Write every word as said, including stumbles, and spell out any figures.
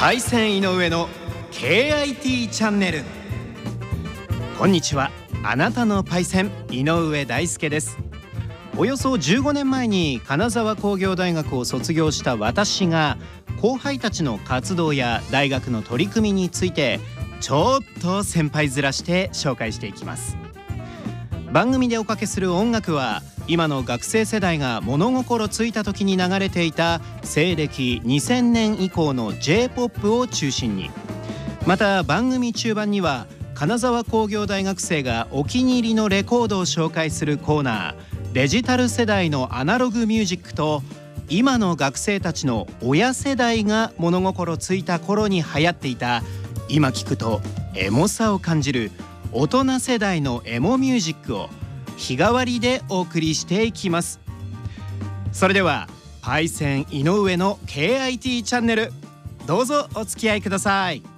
パイセン井上の ケーアイティー チャンネル。こんにちは、あなたのパイセン井上大輔です。およそじゅうごねんまえに金沢工業大学を卒業した私が、後輩たちの活動や大学の取り組みについてちょっと先輩面して紹介していきます。番組でおかけする音楽は、今の学生世代が物心ついた時に流れていた西暦にせんねん以降の ジェイポップ を中心に、また番組中盤には金沢工業大学生がお気に入りのレコードを紹介するコーナー、デジタル世代のアナログミュージックと、今の学生たちの親世代が物心ついた頃に流行っていた、今聞くとエモさを感じる大人世代のエモミュージックを日替わりでお送りしていきます。それではパイセン井上の ケーアイティー チャンネル、どうぞお付き合いください。